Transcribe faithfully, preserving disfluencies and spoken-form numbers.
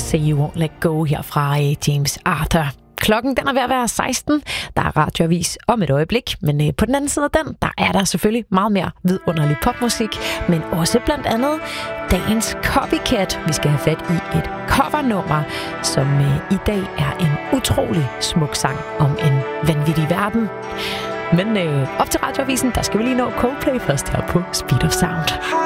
Say You Won't Let Go her fra James Arthur. Klokken den er ved at være seksten. Der er radioavis om et øjeblik, men øh, på den anden side af den, der er der selvfølgelig meget mere vidunderlig popmusik, men også blandt andet dagens Copycat. Vi skal have fat i et covernummer, som øh, i dag er en utrolig smuk sang om en vanvittig verden. Men øh, op til radioavisen, der skal vi lige nå Coldplay først her på Speed of Sound.